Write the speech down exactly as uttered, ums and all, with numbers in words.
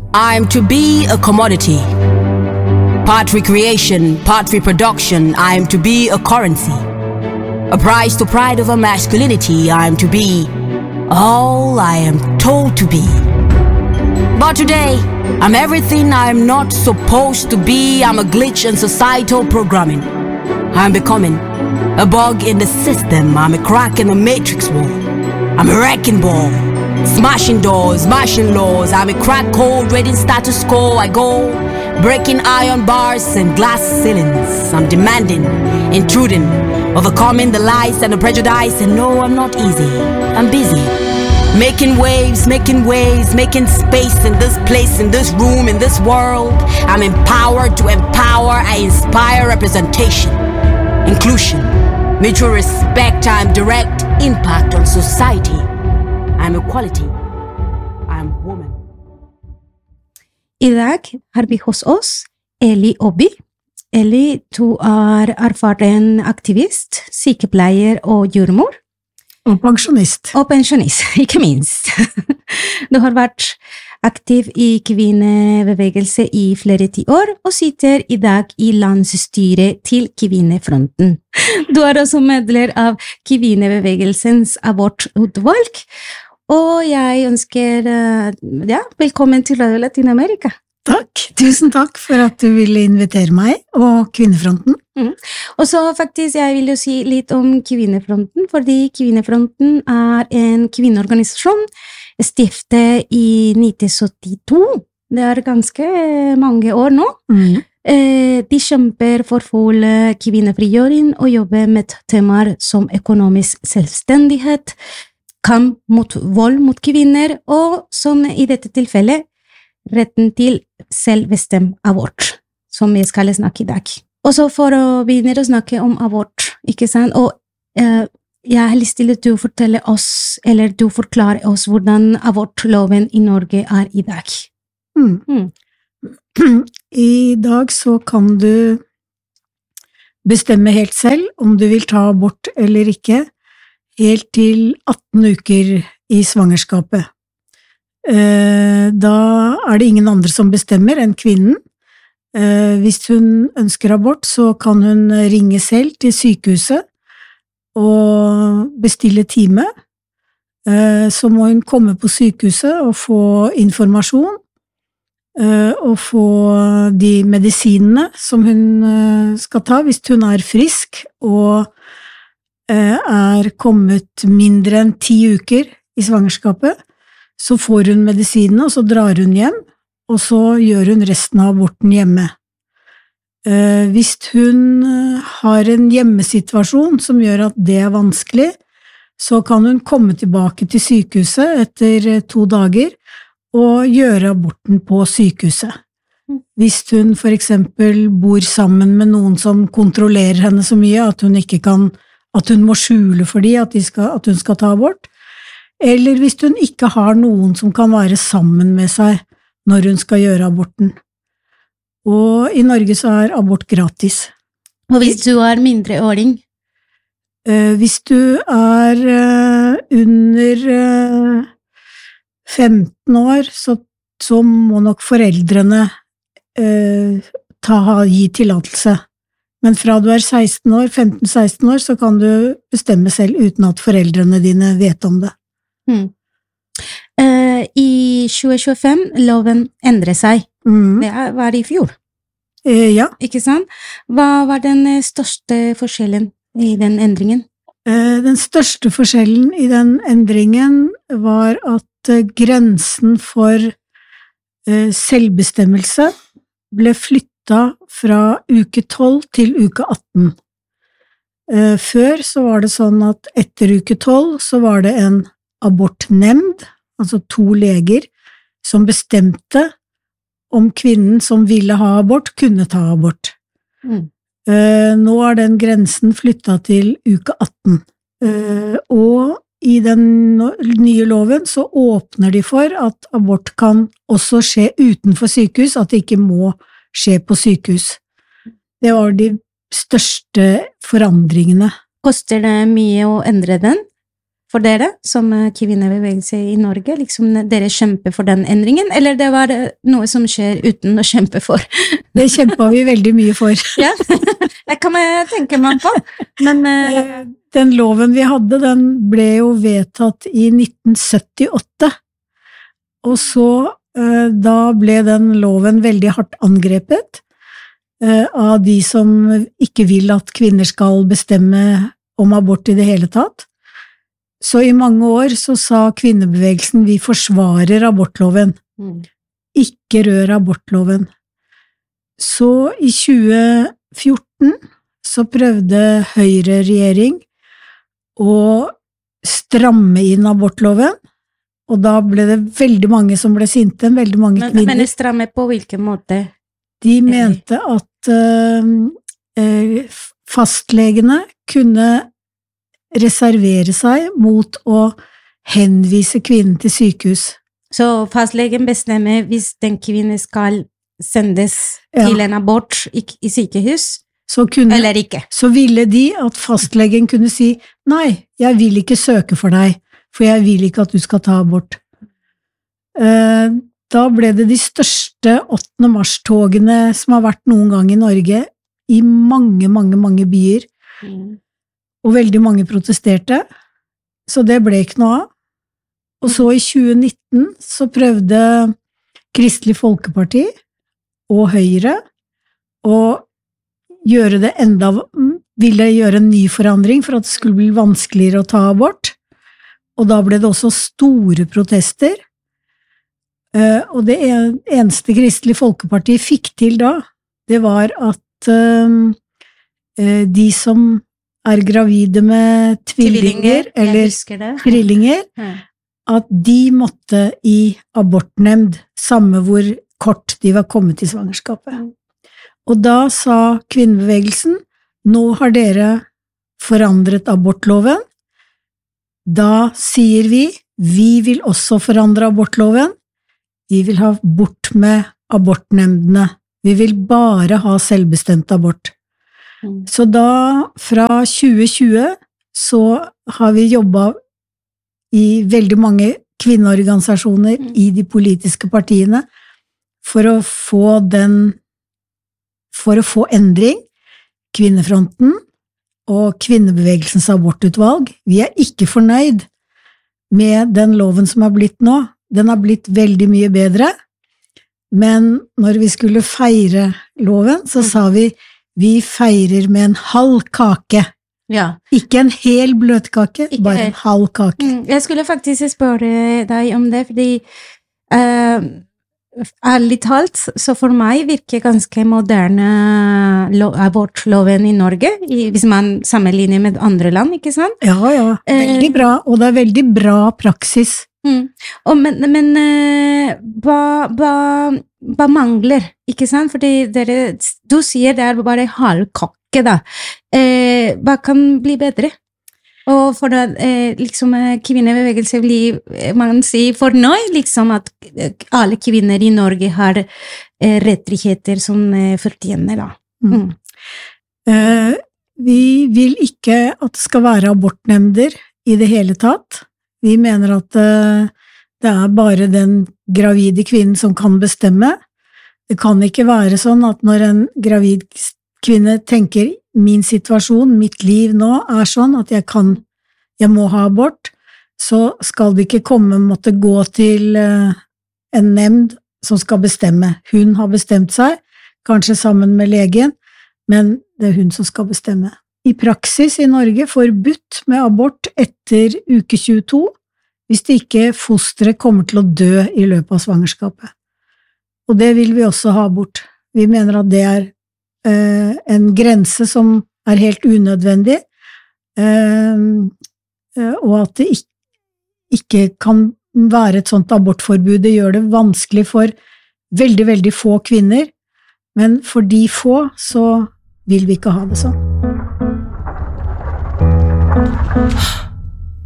I'm to be a commodity. Part recreation, part reproduction, I'm to be a currency. A prize to pride of a masculinity, I'm to be all I am told to be. But today, I'm everything I'm not supposed to be. I'm a glitch in societal programming. I'm becoming a bug in the system. I'm a crack in the matrix wall. I'm a wrecking ball, smashing doors, smashing laws. I'm a crack code, reading status quo. I go breaking iron bars and glass ceilings. I'm demanding, intruding, overcoming the lies and the prejudice. And no, I'm not easy. I'm busy. Making waves, making waves, making space in this place, in this room, in this world. I'm empowered to empower. I inspire representation, inclusion, mutual respect. I'm direct impact on society. I'm equality. I'm woman. I dag har vi hos oss Eli Obi. Eli, du er erfaren aktivist, sykepleier og jordmor. Og pensjonist. Og pensjonist, ikke minst. Du har vært aktiv i kvinnebevegelse i flere tiår, og sitter i dag i landsstyret til Kvinnefronten. Du er også medlem av kvinnebevegelsens abortutvalg, og jeg ønsker ja, velkommen til Radio Latinamerika. Takk, tusen takk for at du ville invitere meg og Kvinnefronten. Mm. Og så faktisk, jeg vil jo si litt om Kvinnefronten, fordi Kvinnefronten er en kvinneorganisasjon stiftet i nitten syttito. Det er ganske mange år nå. Mm. Eh, de kjemper for full kvinnefrigjøring og jobber med temaer som økonomisk selvstendighet, kamp mot vold mot kvinner, og som i dette tilfellet, retten til selvbestemt abort, som vi skal snakke i dag. Og så for å begynne å snakke om abort, ikke sant? Og eh, jeg har lyst til at du forteller oss, eller du forklarer oss hvordan abortloven i Norge er i dag. Mm. Mm. I dag så kan du bestemme helt selv om du vil ta abort eller ikke, helt til atten uker i svangerskapet. Da er det ingen andre som bestemmer enn kvinnen. Hvis hun ønsker abort, så kan hun ringe selv til sykehuset og bestille time. Så må hun komme på sykehuset og få informasjon, og få de medisinene som hun skal ta hvis hun er frisk og er kommet mindre enn ti uker i svangerskapet. Så får hun medisinene, og så drar hun hjem, og så gjør hun resten av aborten hjemme. Eh, hvis hun har en hjemmesituasjon som gjør at det er vanskelig, så kan hun komme tilbake til sykehuset etter to dager og gjøre aborten på sykehuset. Hvis hun for eksempel bor sammen med noen som kontrollerer henne så mye at hun ikke kan, at hun må skjule for de at, de skal, at hun skal ta abort, eller hvis hun ikke har noen som kan være sammen med seg når hun skal gjøre aborten. Og i Norge så er abort gratis. Og hvis du er mindreåring? Eh, hvis du er eh, under eh, femten år, så, så må nok foreldrene eh, ta, gi tillatelse. Men fra du er seksten år, femten seksten år, så kan du bestemme selv uten at foreldrene dine vet om det. Mm. Uh, I tjue tjuefem, loven endret seg. Mm. Det var i fjor. Eh, ja. Ikke sant? Hva var den største forskjellen i den endringen? Eh, den største forskjellen i den endringen var at eh, grensen for eh, selvbestemmelse ble flytta fra uke tolv til uke atten. Eh, før så var det sånn at etter uke tolv så var det en abortnemnd, altså to leger, som bestemte om kvinnen som ville ha abort, kunne ta abort. Mm. Uh, nå er den grensen flyttet til uke atten. Uh, og i den nye loven så åpner de for at abort kan også skje utenfor sykehus, at det ikke må skje på sykehus. Det var de største forandringene. Koster det mye å endre den? for dere som kvinnebevegelse i Norge? Liksom dere kjemper for den endringen, eller det var noe som skjer uten å kjempe for? Det kjempet vi veldig mye for. Ja, det kan man tenke meg på. Men uh, den loven vi hadde, den ble jo vedtatt i nitten syttiåtte, og så uh, da ble den loven veldig hardt angrepet uh, av de som ikke vil at kvinner skal bestemme om abort i det hele tatt. Så i mange år så sa kvinnebevegelsen vi forsvarer abortloven. Mm. Ikke rør abortloven. Så i tjue fjorten så prøvde Høyre-regjering å stramme inn abortloven, og da ble det veldig mange som ble sinte, veldig mange men, kvinner. Men stramme på hvilken måte? De mente at uh, fastlegene kunne reservere seg mot å henvise kvinnen til sykehus. Så fastlegen bestemmer hvis den kvinnen skal sendes ja. til en abort i, i sykehus, så kunne, eller ikke? Så ville de at fastlegen kunne si, nei, jeg vil ikke søke for deg, for jeg vil ikke at du skal ta abort. Uh, da ble det de største åttende mars-togene som har vært noen gang i Norge, i mange, mange, mange byer. Mm. Og veldig mange protesterte, så det ble ikke noe av. Og så i tjue nitten så prøvde Kristelig Folkeparti og Høyre å gjøre det enda, ville gjøre en ny forandring for at det skulle bli vanskeligere å ta abort. Og da ble det også store protester. Og det eneste Kristelig Folkeparti fikk til da, det var at de som er gravide med tvillinger, eller trillinger, ja. At de måtte i abortnemnd, samme hvor kort de var kommet i svangerskapet. Og da sa kvinnebevegelsen, nå har dere forandret abortloven, da sier vi, vi vil også forandre abortloven, vi vil ha bort med abortnemndene, vi vil bare ha selvbestemt abort. Så da, fra tjue tjue, så har vi jobbet i veldig mange kvinneorganisasjoner mm. i de politiske partiene for å få den, for å få endring, Kvinnefronten og Kvinnebevegelsens abortutvalg. Vi er ikke fornøyd med den loven som har blitt nå. Den har blitt veldig mye bedre, men når vi skulle feire loven, så mm. sa vi vi feirer med en halv kake. Ja. Ikke en hel bløtkake, ikke bare en halv kake. Mm, jeg skulle faktisk spørre deg om det, fordi uh, ærlig talt, så for meg virker ganske moderne lo- abortloven i Norge, i, hvis man sammenligner med andre land, ikke sant? Ja, ja, veldig bra, og det er veldig bra praksis. Mm. Og, men men uh, hva, hva, hva mangler, ikke sant? Fordi dere, du sier det er bare halv kake, da. Uh, hva kan bli bedre? Og for at uh, liksom, kvinnebevegelse blir, man sier fornøyd, liksom at alle kvinner i Norge har uh, rettigheter som uh, fortjener, da. Mm. Mm. Uh, vi vil ikke at det skal være abortnemnder i det hele tatt. Vi mener at uh, det er bare den gravide kvinnen som kan bestemme. Det kan ikke være sånn at når en gravid kvinne tenker min situasjon, mitt liv nå er sånn at jeg kan, jeg må ha abort, så skal det ikke komme, måtte gå til uh, en nemnd som skal bestemme. Hun har bestemt seg, kanskje sammen med legen, men det er hun som skal bestemme. I praksis i Norge forbudt med abort etter uke tjueto, hvis det ikke fosteret kommer til å dø i løpet av svangerskapet. Og det vil vi også ha bort. Vi mener at det er eh, en grense som er helt unødvendig, eh, og at det ikke, ikke kan være et sånt abortforbud. Det gjør det vanskelig for veldig, veldig få kvinner, men for de få så vil vi ikke ha det sånn.